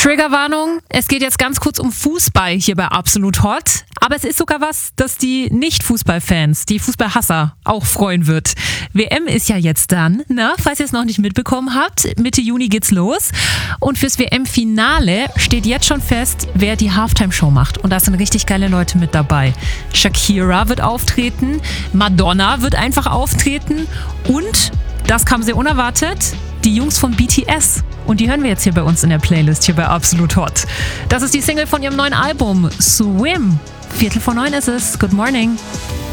Triggerwarnung, es geht jetzt ganz kurz um Fußball hier bei Absolut Hot. Aber es ist sogar was, das die Nicht-Fußballfans, die Fußballhasser auch freuen wird. WM ist ja jetzt dann, falls ihr es noch nicht mitbekommen habt, Mitte Juni geht's los. Und fürs WM-Finale steht jetzt schon fest, wer die Halftime-Show macht. Und da sind richtig geile Leute mit dabei. Shakira wird auftreten, Madonna wird einfach auftreten und, das kam sehr unerwartet, die Jungs von BTS. Und die hören wir jetzt hier bei uns in der Playlist, hier bei Absolut Hot. Das ist die Single von ihrem neuen Album, Swim. 8:45 ist es. Good morning.